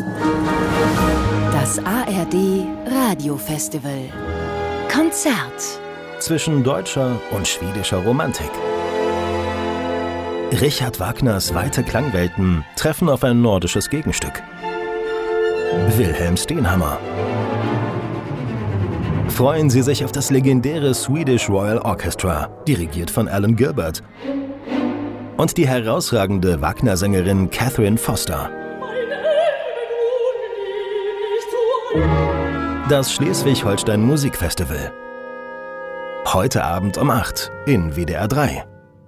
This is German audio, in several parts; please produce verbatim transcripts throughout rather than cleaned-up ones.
Das A R D Radiofestival Konzert zwischen deutscher und schwedischer Romantik. Richard Wagners weite Klangwelten treffen auf ein nordisches Gegenstück. Wilhelm Stenhammar. Freuen Sie sich auf das legendäre Swedish Royal Orchestra, dirigiert von Alan Gilbert. Und die herausragende Wagner-Sängerin Catherine Foster. Das Schleswig-Holstein Musikfestival. Heute Abend um acht in W D R drei.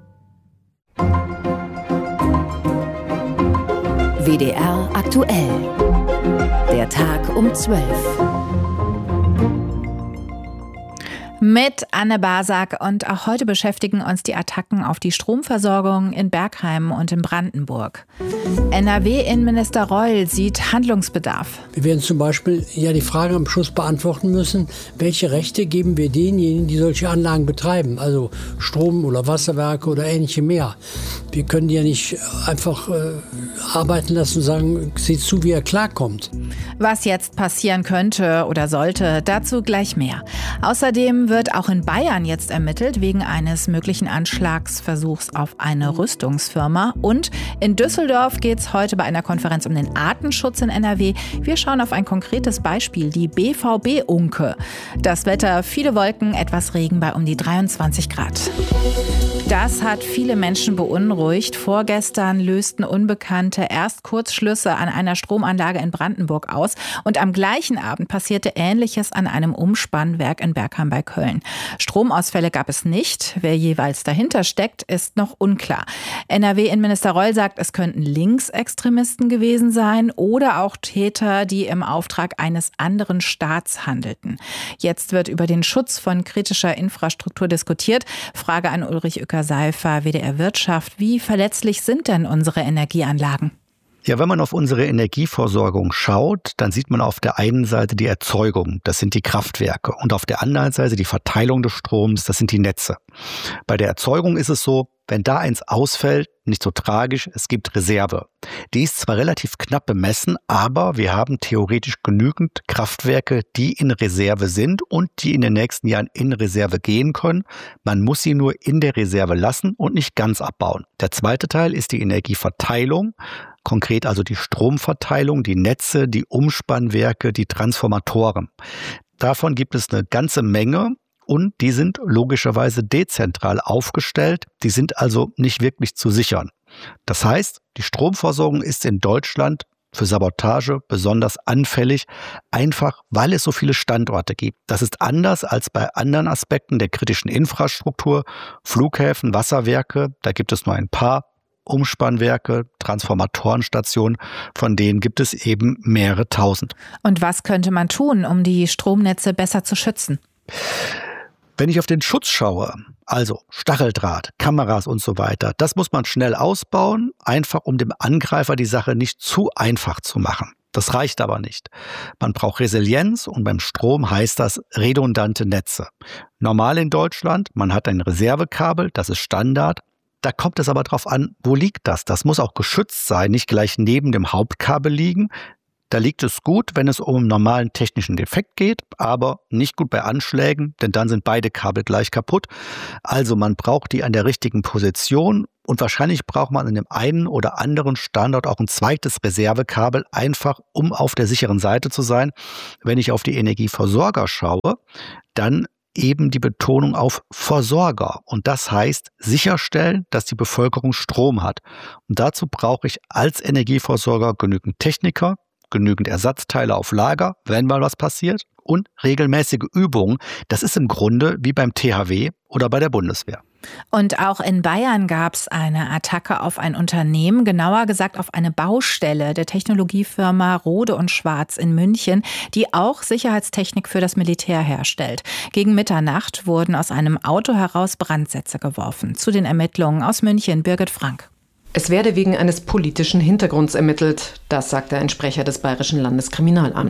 W D R aktuell. Der Tag um zwölf. Mit Anne Basak, und auch heute beschäftigen uns die Attacken auf die Stromversorgung in Bergheim und in Brandenburg. N R W-Innenminister Reul sieht Handlungsbedarf. Wir werden zum Beispiel ja die Frage am Schluss beantworten müssen, welche Rechte geben wir denjenigen, die solche Anlagen betreiben, also Strom- oder Wasserwerke oder ähnliche mehr. Wir können die ja nicht einfach äh, arbeiten lassen und sagen, seht zu, wie er klarkommt. Was jetzt passieren könnte oder sollte, dazu gleich mehr. Außerdem wird auch in Bayern jetzt ermittelt wegen eines möglichen Anschlagsversuchs auf eine Rüstungsfirma. Und in Düsseldorf geht es heute bei einer Konferenz um den Artenschutz in N R W. Wir schauen auf ein konkretes Beispiel, die B V B-Unke. Das Wetter, viele Wolken, etwas Regen bei um die dreiundzwanzig Grad. Das hat viele Menschen beunruhigt. Vorgestern lösten Unbekannte erst Kurzschlüsse an einer Stromanlage in Brandenburg aus. Und am gleichen Abend passierte Ähnliches an einem Umspannwerk in Bergheim bei Köln. Stromausfälle gab es nicht. Wer jeweils dahinter steckt, ist noch unklar. N R W-Innenminister Reul sagt, es könnten Linksextremisten gewesen sein oder auch Täter, die im Auftrag eines anderen Staats handelten. Jetzt wird über den Schutz von kritischer Infrastruktur diskutiert. Frage an Ulrich Uecker-Seifer, W D R Wirtschaft. Wie verletzlich sind denn unsere Energieanlagen? Ja, wenn man auf unsere Energieversorgung schaut, dann sieht man auf der einen Seite die Erzeugung, das sind die Kraftwerke, und auf der anderen Seite die Verteilung des Stroms, das sind die Netze. Bei der Erzeugung ist es so, wenn da eins ausfällt, nicht so tragisch, es gibt Reserve. Die ist zwar relativ knapp bemessen, aber wir haben theoretisch genügend Kraftwerke, die in Reserve sind und die in den nächsten Jahren in Reserve gehen können. Man muss sie nur in der Reserve lassen und nicht ganz abbauen. Der zweite Teil ist die Energieverteilung. Konkret also die Stromverteilung, die Netze, die Umspannwerke, die Transformatoren. Davon gibt es eine ganze Menge und die sind logischerweise dezentral aufgestellt. Die sind also nicht wirklich zu sichern. Das heißt, die Stromversorgung ist in Deutschland für Sabotage besonders anfällig, einfach weil es so viele Standorte gibt. Das ist anders als bei anderen Aspekten der kritischen Infrastruktur, Flughäfen, Wasserwerke, da gibt es nur ein paar. Umspannwerke, Transformatorenstationen, von denen gibt es eben mehrere tausend. Und was könnte man tun, um die Stromnetze besser zu schützen? Wenn ich auf den Schutz schaue, also Stacheldraht, Kameras und so weiter, das muss man schnell ausbauen, einfach um dem Angreifer die Sache nicht zu einfach zu machen. Das reicht aber nicht. Man braucht Resilienz und beim Strom heißt das redundante Netze. Normal in Deutschland, man hat ein Reservekabel, das ist Standard. Da kommt es aber drauf an, wo liegt das? Das muss auch geschützt sein, nicht gleich neben dem Hauptkabel liegen. Da liegt es gut, wenn es um einen normalen technischen Defekt geht, aber nicht gut bei Anschlägen, denn dann sind beide Kabel gleich kaputt. Also man braucht die an der richtigen Position und wahrscheinlich braucht man an dem einen oder anderen Standort auch ein zweites Reservekabel, einfach um auf der sicheren Seite zu sein. Wenn ich auf die Energieversorger schaue, dann eben die Betonung auf Versorger. Und das heißt, sicherstellen, dass die Bevölkerung Strom hat. Und dazu brauche ich als Energieversorger genügend Techniker, genügend Ersatzteile auf Lager, wenn mal was passiert, und regelmäßige Übungen. Das ist im Grunde wie beim T H W oder bei der Bundeswehr. Und auch in Bayern gab es eine Attacke auf ein Unternehmen, genauer gesagt auf eine Baustelle der Technologiefirma Rohde und Schwarz in München, die auch Sicherheitstechnik für das Militär herstellt. Gegen Mitternacht wurden aus einem Auto heraus Brandsätze geworfen. Zu den Ermittlungen aus München, Birgit Frank. Es werde wegen eines politischen Hintergrunds ermittelt, das sagte ein Sprecher des Bayerischen Landeskriminalamts.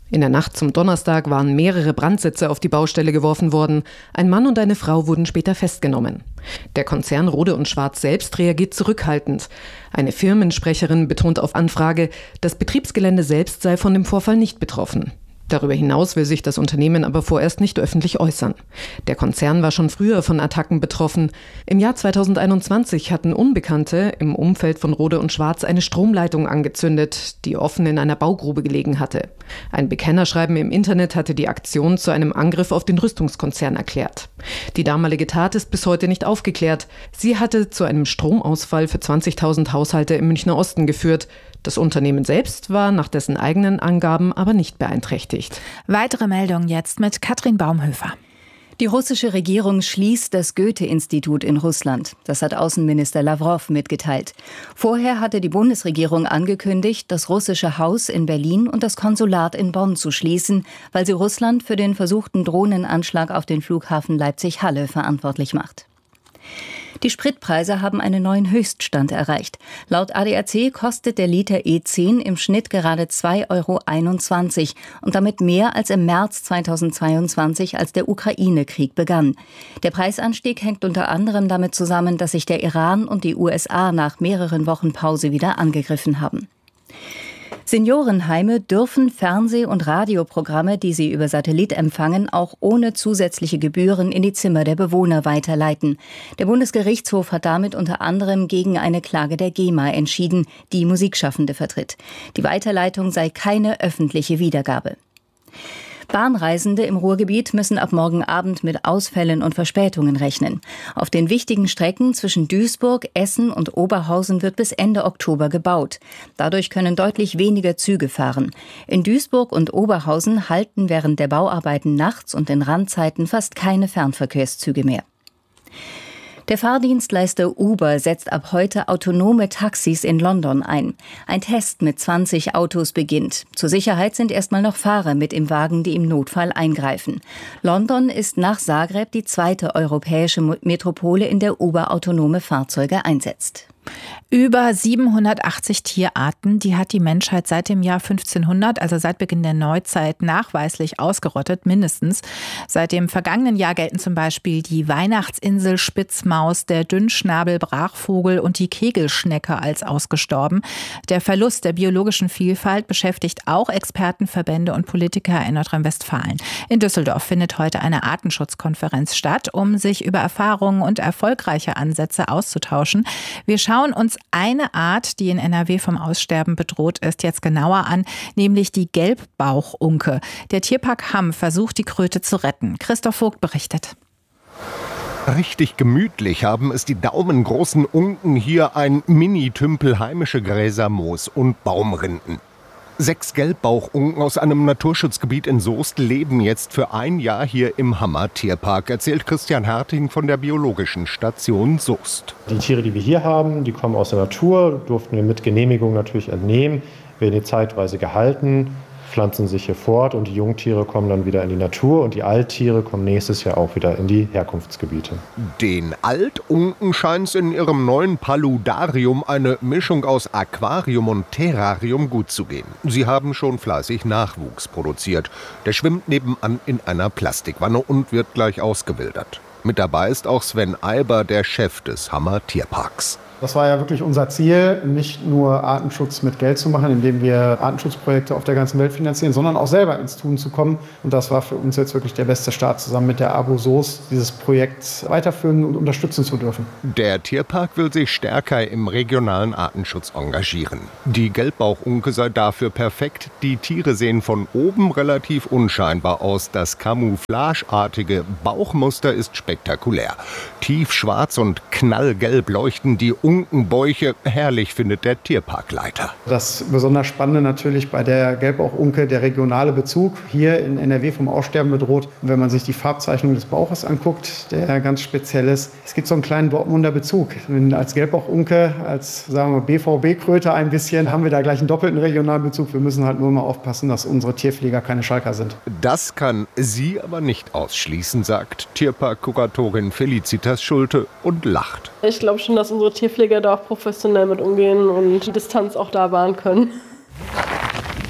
In der Nacht zum Donnerstag waren mehrere Brandsätze auf die Baustelle geworfen worden. Ein Mann und eine Frau wurden später festgenommen. Der Konzern Rohde und Schwarz selbst reagiert zurückhaltend. Eine Firmensprecherin betont auf Anfrage, das Betriebsgelände selbst sei von dem Vorfall nicht betroffen. Darüber hinaus will sich das Unternehmen aber vorerst nicht öffentlich äußern. Der Konzern war schon früher von Attacken betroffen. Im Jahr zweitausendeinundzwanzig hatten Unbekannte im Umfeld von Rohde und Schwarz eine Stromleitung angezündet, die offen in einer Baugrube gelegen hatte. Ein Bekennerschreiben im Internet hatte die Aktion zu einem Angriff auf den Rüstungskonzern erklärt. Die damalige Tat ist bis heute nicht aufgeklärt. Sie hatte zu einem Stromausfall für zwanzigtausend Haushalte im Münchner Osten geführt. Das Unternehmen selbst war nach dessen eigenen Angaben aber nicht beeinträchtigt. Weitere Meldungen jetzt mit Katrin Baumhöfer. Die russische Regierung schließt das Goethe-Institut in Russland. Das hat Außenminister Lawrow mitgeteilt. Vorher hatte die Bundesregierung angekündigt, das russische Haus in Berlin und das Konsulat in Bonn zu schließen, weil sie Russland für den versuchten Drohnenanschlag auf den Flughafen Leipzig-Halle verantwortlich macht. Die Spritpreise haben einen neuen Höchststand erreicht. Laut A D A C kostet der Liter E zehn im Schnitt gerade zwei Euro einundzwanzig und damit mehr als im März zweitausendzweiundzwanzig, als der Ukraine-Krieg begann. Der Preisanstieg hängt unter anderem damit zusammen, dass sich der Iran und die U S A nach mehreren Wochen Pause wieder angegriffen haben. Seniorenheime dürfen Fernseh- und Radioprogramme, die sie über Satellit empfangen, auch ohne zusätzliche Gebühren in die Zimmer der Bewohner weiterleiten. Der Bundesgerichtshof hat damit unter anderem gegen eine Klage der GEMA entschieden, die Musikschaffende vertritt. Die Weiterleitung sei keine öffentliche Wiedergabe. Bahnreisende im Ruhrgebiet müssen ab morgen Abend mit Ausfällen und Verspätungen rechnen. Auf den wichtigen Strecken zwischen Duisburg, Essen und Oberhausen wird bis Ende Oktober gebaut. Dadurch können deutlich weniger Züge fahren. In Duisburg und Oberhausen halten während der Bauarbeiten nachts und in Randzeiten fast keine Fernverkehrszüge mehr. Der Fahrdienstleister Uber setzt ab heute autonome Taxis in London ein. Ein Test mit zwanzig Autos beginnt. Zur Sicherheit sind erstmal noch Fahrer mit im Wagen, die im Notfall eingreifen. London ist nach Zagreb die zweite europäische Metropole, in der Uber autonome Fahrzeuge einsetzt. Über siebenhundertachtzig Tierarten, die hat die Menschheit seit dem Jahr fünfzehnhundert, also seit Beginn der Neuzeit, nachweislich ausgerottet, mindestens. Seit dem vergangenen Jahr gelten zum Beispiel die Weihnachtsinsel-Spitzmaus, der Dünnschnabel-Brachvogel und die Kegelschnecke als ausgestorben. Der Verlust der biologischen Vielfalt beschäftigt auch Expertenverbände und Politiker in Nordrhein-Westfalen. In Düsseldorf findet heute eine Artenschutzkonferenz statt, um sich über Erfahrungen und erfolgreiche Ansätze auszutauschen. Wir schauen uns eine Art, die in N R W vom Aussterben bedroht ist, jetzt genauer an, nämlich die Gelbbauchunke. Der Tierpark Hamm versucht, die Kröte zu retten. Christoph Vogt berichtet. Richtig gemütlich haben es die daumengroßen Unken hier, ein Mini-Tümpel heimische Gräser, Moos und Baumrinden. Sechs Gelbbauchunken aus einem Naturschutzgebiet in Soest leben jetzt für ein Jahr hier im Hammer Tierpark, erzählt Christian Herting von der Biologischen Station Soest. Die Tiere, die wir hier haben, die kommen aus der Natur, durften wir mit Genehmigung natürlich entnehmen, werden hier zeitweise gehalten, pflanzen sich hier fort und die Jungtiere kommen dann wieder in die Natur und die Alttiere kommen nächstes Jahr auch wieder in die Herkunftsgebiete. Den Altunken scheint es in ihrem neuen Paludarium, eine Mischung aus Aquarium und Terrarium, gut zu gehen. Sie haben schon fleißig Nachwuchs produziert. Der schwimmt nebenan in einer Plastikwanne und wird gleich ausgewildert. Mit dabei ist auch Sven Eiber, der Chef des Hammer Tierparks. Das war ja wirklich unser Ziel, nicht nur Artenschutz mit Geld zu machen, indem wir Artenschutzprojekte auf der ganzen Welt finanzieren, sondern auch selber ins Tun zu kommen. Und das war für uns jetzt wirklich der beste Start, zusammen mit der Abo Soest dieses Projekt weiterführen und unterstützen zu dürfen. Der Tierpark will sich stärker im regionalen Artenschutz engagieren. Die Gelbbauchunke sei dafür perfekt. Die Tiere sehen von oben relativ unscheinbar aus. Das camouflageartige Bauchmuster ist spektakulär. Tiefschwarz und knallgelb leuchten die Unkenbäuche. Herrlich, findet der Tierparkleiter. Das besonders Spannende natürlich bei der Gelbbauchunke, der regionale Bezug, hier in N R W vom Aussterben bedroht. Und wenn man sich die Farbzeichnung des Bauches anguckt, der ganz speziell ist, es gibt so einen kleinen Dortmunder Bezug. Als Gelbbauchunke, als sagen wir B V B-Kröte ein bisschen, haben wir da gleich einen doppelten regionalen Bezug. Wir müssen halt nur mal aufpassen, dass unsere Tierpfleger keine Schalker sind. Das kann sie aber nicht ausschließen, sagt Tierparkkuratorin Felicitas Schulte und lacht. Ich glaube schon, dass unsere Tierpfleger da auch professionell mit umgehen und die Distanz auch da wahren können.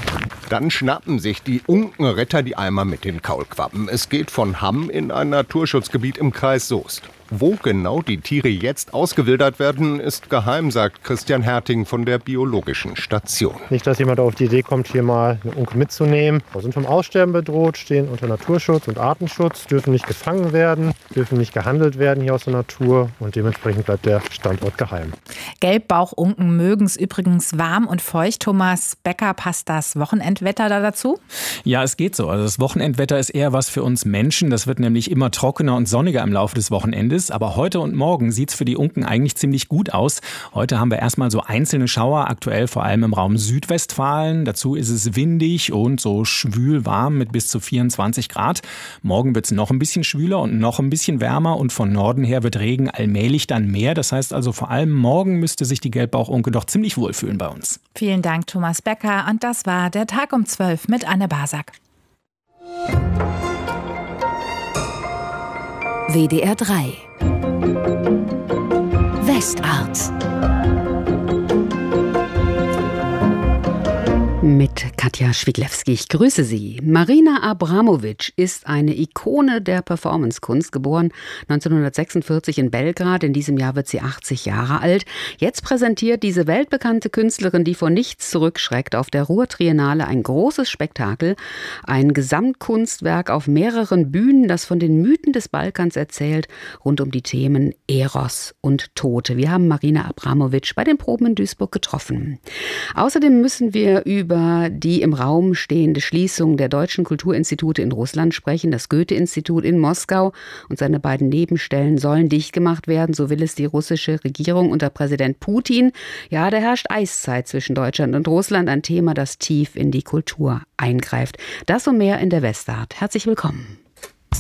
Dann schnappen sich die Unkenretter die Eimer mit den Kaulquappen. Es geht von Hamm in ein Naturschutzgebiet im Kreis Soest. Wo genau die Tiere jetzt ausgewildert werden, ist geheim, sagt Christian Herting von der Biologischen Station. Nicht, dass jemand auf die Idee kommt, hier mal eine Unke mitzunehmen. Wir sind vom Aussterben bedroht, stehen unter Naturschutz und Artenschutz, dürfen nicht gefangen werden, dürfen nicht gehandelt werden hier aus der Natur und dementsprechend bleibt der Standort geheim. Gelbbauchunken mögen es übrigens warm und feucht. Thomas Becker, passt das Wochenendwetter da dazu? Ja, es geht so. Also das Wochenendwetter ist eher was für uns Menschen. Das wird nämlich immer trockener und sonniger im Laufe des Wochenendes. Aber heute und morgen sieht es für die Unken eigentlich ziemlich gut aus. Heute haben wir erstmal so einzelne Schauer, aktuell vor allem im Raum Südwestfalen. Dazu ist es windig und so schwül warm mit bis zu vierundzwanzig Grad. Morgen wird es noch ein bisschen schwüler und noch ein bisschen wärmer und von Norden her wird Regen allmählich dann mehr. Das heißt also vor allem morgen müsste sich die Gelbbauchunke doch ziemlich wohlfühlen bei uns. Vielen Dank, Thomas Becker. Und das war der Tag um zwölf mit Anne Basak. W D R drei Westart mit Katja Schwiglewski. Ich grüße Sie. Marina Abramovic ist eine Ikone der Performancekunst, geboren neunzehnhundertsechsundvierzig in Belgrad. In diesem Jahr wird sie achtzig Jahre alt. Jetzt präsentiert diese weltbekannte Künstlerin, die vor nichts zurückschreckt, auf der Ruhr-Triennale ein großes Spektakel, ein Gesamtkunstwerk auf mehreren Bühnen, das von den Mythen des Balkans erzählt, rund um die Themen Eros und Tote. Wir haben Marina Abramovic bei den Proben in Duisburg getroffen. Außerdem müssen wir über die im Raum stehende Schließung der deutschen Kulturinstitute in Russland sprechen. Das Goethe-Institut in Moskau und seine beiden Nebenstellen sollen dicht gemacht werden. So will es die russische Regierung unter Präsident Putin. Ja, da herrscht Eiszeit zwischen Deutschland und Russland. Ein Thema, das tief in die Kultur eingreift. Das und mehr in der Westart. Herzlich willkommen.